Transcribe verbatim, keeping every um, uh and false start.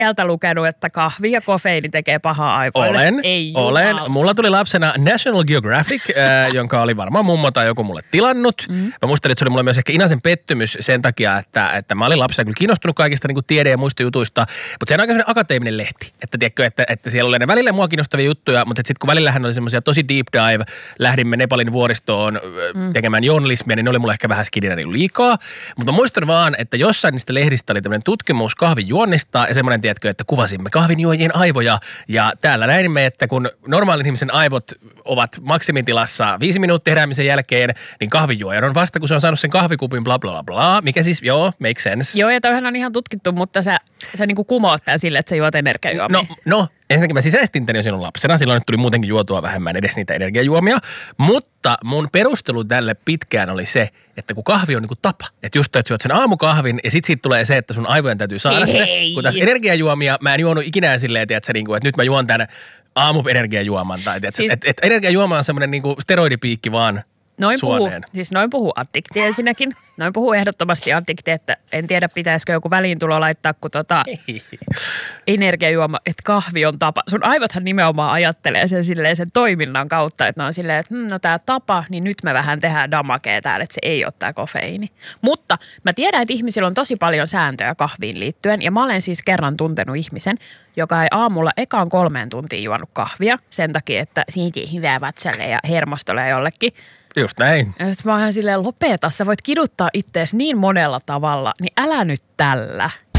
sieltä lukenut, että kahvi ja kofeiini tekee pahaa aivoille? Olen, Ei olen. jumalauta. Mulla tuli lapsena National Geographic, äh, jonka oli varmaan mummo tai joku mulle tilannut. Mm. Mä muistelin, että se oli mulle myös ehkä inasen pettymys sen takia, että, että mä olin lapsena kyllä kiinnostunut kaikista niin kuin tiede- ja muista jutuista. Mutta se on aika sellainen akateeminen lehti, että, tiedätkö, että, että siellä oli ne välillä mua kiinnostavia juttuja, mutta sitten kun välillähän oli semmoisia tosi deep dive, lähdimme Nepalin vuoristoon mm. tekemään journalismia, niin ne oli mulle ehkä vähän skidinä niin liikaa. Mutta muistan vaan, että jossain niistä lehdistä oli tämmöinen tutkimus kahvinjuonnista ja semmoinen, tiedätkö, että kuvasimme kahvinjuojien aivoja. Ja täällä näimme, että kun normaalin ihmisen aivot ovat maksimitilassa viisi minuuttia heräämisen jälkeen, niin kahvinjuojan on vasta, kun se on saanut sen kahvikupin bla bla bla, mikä siis, joo, make sense. Joo, ja toihan on ihan tutkittu, mutta sä, sä niinku kumoot tää sille, että sä juot energiajuomia. No, no, ensinnäkin mä sisäistin tän jo sinun lapsena, silloin nyt tuli muutenkin juotua vähemmän edes niitä energiajuomia, mutta mun perustelu tälle pitkään oli se, että kun kahvi on niinku tapa, että just että syöt sen aamukahvin ja sit siitä tulee se, että sun aivojen täytyy saada se, kun taas energiajuomia mä en juonut ikinä silleen, tiedätkö, niinku, että nyt mä juon tän aamu-energiajuoman tai tiedätkö, siis, että et energiajuoma on semmoinen niinku steroidipiikki vaan. Noin puhuu, suoneen. siis noin puhuu addikti ensinnäkin. Noin puhuu ehdottomasti addikti, että en tiedä pitäisikö joku väliintulo laittaa, kun tota energiajuoma, että kahvi on tapa. Sun aivothan nimenomaan ajattelee sen silleen sen toiminnan kautta, että ne on silleen, että hm, no tää tapa, niin nyt me vähän tehdään damakea täällä, että se ei ole tää kofeiini. Mutta mä tiedän, että ihmisillä on tosi paljon sääntöjä kahviin liittyen ja mä olen siis kerran tuntenut ihmisen, joka ei aamulla ekaan kolmeen tuntiin juonut kahvia sen takia, että siitä ei hyvää vatsalle ja hermostolle jollekin. Just näin. Ja sitten mä oon silleen, lopeta, sä voit kiduttaa ittees niin monella tavalla, niin älä nyt tällä.